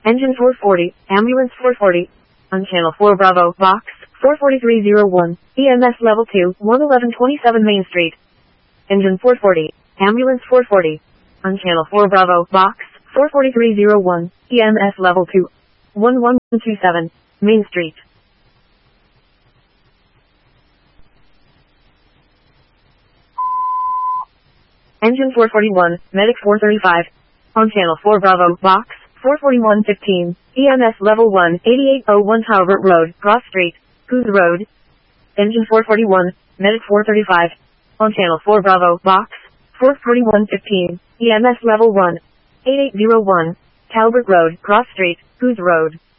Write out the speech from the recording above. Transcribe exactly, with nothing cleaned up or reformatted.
Engine four forty, ambulance four forty. On channel four Bravo, box four forty-three oh one, E M S level two, one eleven twenty-seven Main Street. Engine four forty, ambulance four forty. On channel four Bravo, box four forty-three oh one, E M S level two, one one two seven, Main Street. Engine four forty-one, medic four thirty-five. On channel four Bravo, box four forty-one fifteen, E M S level one, eighty-eight oh one Talbot Road, Cross Street, Coos Road. Engine four forty-one, medic four thirty-five. On channel four Bravo, box four forty-one fifteen, E M S level one, eighty-eight oh one, Talbot Road, Cross Street, Coos Road.